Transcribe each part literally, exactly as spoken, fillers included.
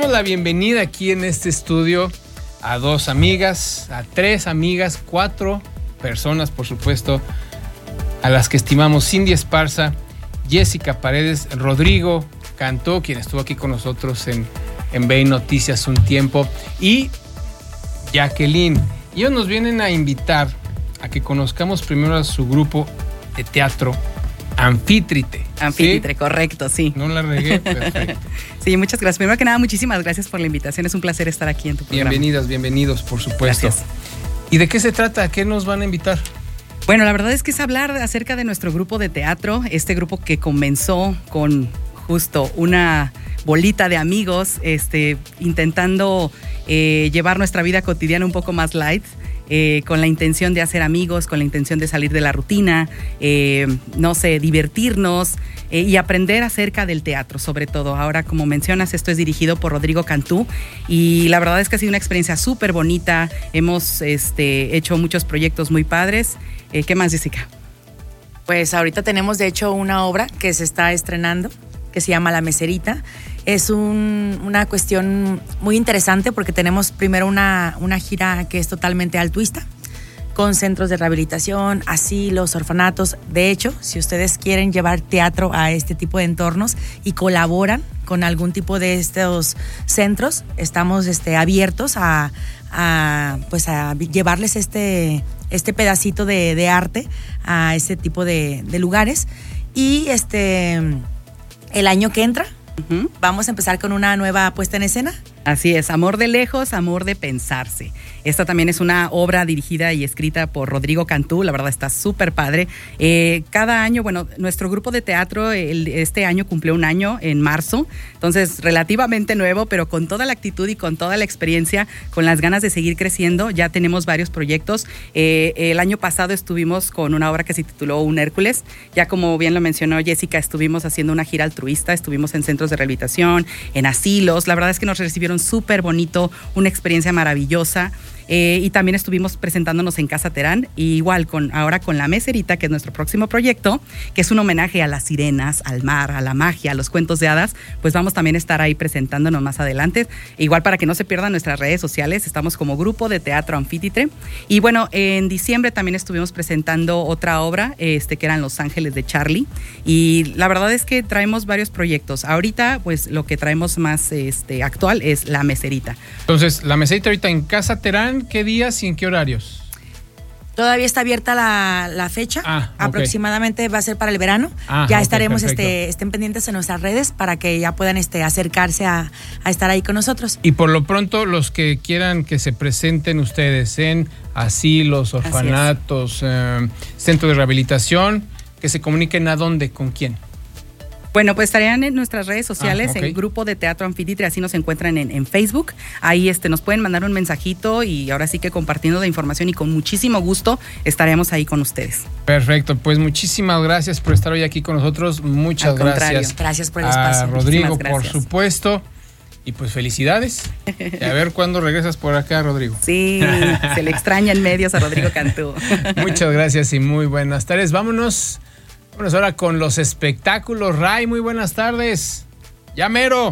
damos la bienvenida aquí en este estudio a dos amigas, a tres amigas, cuatro personas, por supuesto, a las que estimamos: Cindy Esparza, Jessica Paredes, Rodrigo Cantú, quien estuvo aquí con nosotros en, en Ve Noticias un tiempo, y Jacqueline. Ellos nos vienen a invitar a que conozcamos primero a su grupo de teatro, Anfítrite. Anfítrite, ¿Sí? Correcto, sí. No la regué, perfecto. Sí, muchas gracias. Primero que nada, muchísimas gracias por la invitación. Es un placer estar aquí en tu programa. Bienvenidas, bienvenidos, por supuesto. Gracias. ¿Y de qué se trata? ¿A qué nos van a invitar? Bueno, la verdad es que es hablar acerca de nuestro grupo de teatro, este grupo que comenzó con justo una bolita de amigos, este, intentando eh, llevar nuestra vida cotidiana un poco más light. Eh, con la intención de hacer amigos, con la intención de salir de la rutina, eh, no sé, divertirnos eh, y aprender acerca del teatro, sobre todo. Ahora, como mencionas, esto es dirigido por Rodrigo Cantú y la verdad es que ha sido una experiencia súper bonita. Hemos este, hecho muchos proyectos muy padres. Eh, ¿Qué más, Jessica? Pues ahorita tenemos de hecho una obra que se está estrenando, que se llama La Meserita. Es un, una cuestión muy interesante porque tenemos primero una, una gira que es totalmente altruista, con centros de rehabilitación, asilos, orfanatos. De hecho, si ustedes quieren llevar teatro a este tipo de entornos y colaboran con algún tipo de estos centros, estamos este, abiertos a, a, pues a llevarles este, este pedacito de, de arte a este tipo de, de lugares. Y este, el año que entra, Uh-huh. vamos a empezar con una nueva puesta en escena. Así es, Amor de lejos, amor de pensarse. Esta también es una obra dirigida y escrita por Rodrigo Cantú, la verdad está súper padre. Eh, cada año, bueno, nuestro grupo de teatro el, este año cumplió un año en marzo, entonces relativamente nuevo, pero con toda la actitud y con toda la experiencia, con las ganas de seguir creciendo. Ya tenemos varios proyectos. Eh, el año pasado estuvimos con una obra que se tituló Un Hércules. Ya como bien lo mencionó Jessica, estuvimos haciendo una gira altruista, estuvimos en centros de rehabilitación, en asilos. La verdad es que nos recibieron súper bonito, una experiencia maravillosa. Eh, y también estuvimos presentándonos en Casa Terán, y igual con, ahora con La Meserita, que es nuestro próximo proyecto, que es un homenaje a las sirenas, al mar, a la magia, a los cuentos de hadas. Pues vamos también a estar ahí presentándonos más adelante. Igual para que no se pierdan nuestras redes sociales, estamos como Grupo de Teatro Anfítrite. Y bueno, en diciembre también estuvimos presentando otra obra, este, que eran Los Ángeles de Charlie. Y la verdad es que traemos varios proyectos. Ahorita, pues lo que traemos más este, actual es La Meserita. Entonces, La Meserita ahorita en Casa Terán, ¿qué días y en qué horarios? Todavía está abierta la, la fecha, ah, okay. Aproximadamente va a ser para el verano. Ah, ya okay, estaremos, perfecto. este, estén pendientes en nuestras redes para que ya puedan este, acercarse a, a estar ahí con nosotros. Y por lo pronto, los que quieran que se presenten ustedes en asilos, orfanatos, eh, centros de rehabilitación, que se comuniquen a dónde, con quién. Bueno, pues estarían en nuestras redes sociales, ah, okay. El Grupo de Teatro Anfítrite, así nos encuentran en, en Facebook. Ahí este, nos pueden mandar un mensajito y ahora sí que compartiendo la información y con muchísimo gusto estaremos ahí con ustedes. Perfecto, pues muchísimas gracias por estar hoy aquí con nosotros. Muchas Al contrario. gracias. Gracias por el espacio. A Rodrigo, por supuesto. Y pues felicidades. Y a ver cuándo regresas por acá, Rodrigo. Sí, se le extraña en medios a Rodrigo Cantú. Muchas gracias y muy buenas tardes. Vámonos. Vámonos ahora con los espectáculos. Ray, muy buenas tardes. Ya mero.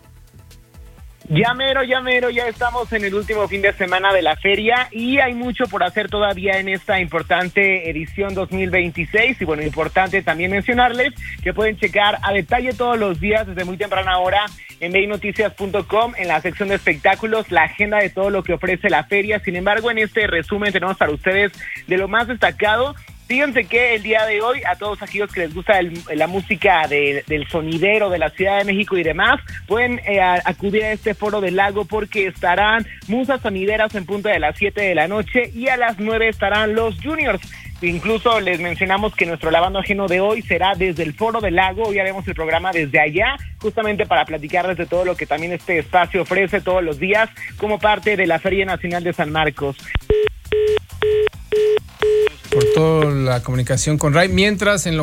Ya mero, ya mero, ya estamos en el último fin de semana de la feria y hay mucho por hacer todavía en esta importante edición dos mil veintiséis. Y bueno, importante también mencionarles que pueden checar a detalle todos los días desde muy temprana hora en ve noticias punto com, en la sección de espectáculos, la agenda de todo lo que ofrece la feria. Sin embargo, en este resumen tenemos para ustedes de lo más destacado. Fíjense que el día de hoy, a todos aquellos que les gusta el, la música de, del sonidero de la Ciudad de México y demás, pueden eh, acudir a este Foro del Lago porque estarán musas sonideras en punto de las siete de la noche y a las nueve estarán los Juniors. Incluso les mencionamos que nuestro lavando ajeno de hoy será desde el Foro del Lago. Hoy haremos el programa desde allá, justamente para platicarles de todo lo que también este espacio ofrece todos los días como parte de la Feria Nacional de San Marcos. Por toda la comunicación con Ray. Mientras, en lo